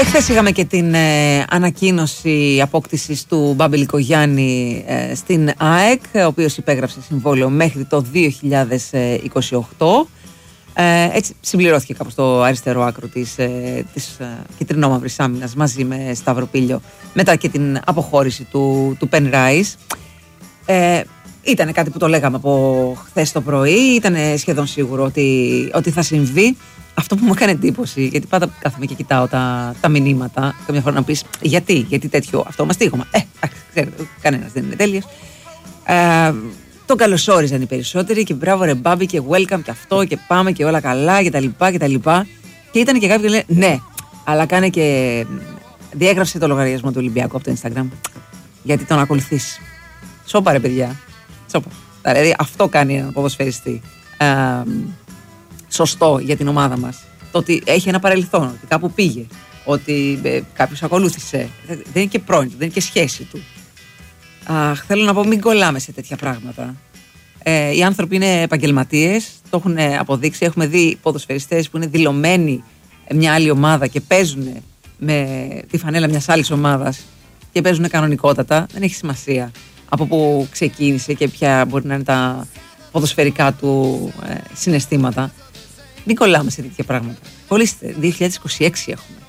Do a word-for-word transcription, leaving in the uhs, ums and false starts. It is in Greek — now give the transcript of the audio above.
Εχθές είχαμε και την ε, ανακοίνωση απόκτησης του Μπάμπη Λικογιάννη ε, στην ΑΕΚ, ο οποίος υπέγραψε συμβόλαιο μέχρι το δύο χιλιάδες είκοσι οκτώ. Ε, έτσι συμπληρώθηκε κάπως το αριστερό άκρο της, ε, της ε, κυτρινόμαυρης άμυνας μαζί με Σταυροπίλιο, μετά και την αποχώρηση του, του Πεν Ράις. Ε, ήταν κάτι που το λέγαμε από χθες το πρωί, ήταν σχεδόν σίγουρο ότι, ότι θα συμβεί. Αυτό που μου έκανε εντύπωση, γιατί πάντα κάθομαι και κοιτάω τα, τα μηνύματα, καμιά φορά να πεις γιατί, γιατί τέτοιο αυτό μαστίγωμα. Ε, ξέρετε, κανένας δεν είναι τέλειος. Ε, τον καλωσόριζαν οι περισσότεροι και μπράβο ρε Μπάμπη και welcome και αυτό και πάμε και όλα καλά και τα λοιπά και τα λοιπά. Και ήταν και κάποιοι που λένε ναι, αλλά κάνε και διέγραψε το λογαριασμό του Ολυμπιακού από το Instagram. Γιατί τον ακολουθείς. Σώπα ρε παιδιά. Σώπα. Δηλαδή αυτό κάνει έναν ποδοσφαιριστή ε, σωστό για την ομάδα μας. Το ότι έχει ένα παρελθόν, ότι κάπου πήγε, ότι ε, κάποιος ακολούθησε. Δεν είναι και πρώην του, δεν είναι και σχέση του. Αχ, θέλω να πω, μην κολλάμε σε τέτοια πράγματα. Ε, οι άνθρωποι είναι επαγγελματίες, το έχουν αποδείξει. Έχουμε δει ποδοσφαιριστές που είναι δηλωμένοι μια άλλη ομάδα και παίζουν με τη φανέλα μιας άλλης ομάδας και παίζουν κανονικότατα. Δεν έχει σημασία από πού ξεκίνησε και ποια μπορεί να είναι τα ποδοσφαιρικά του ε, συναισθήματα. Μην κολλάμε σε τέτοια πράγματα. Κολλήστε, δύο χιλιάδες είκοσι έξι έχουμε.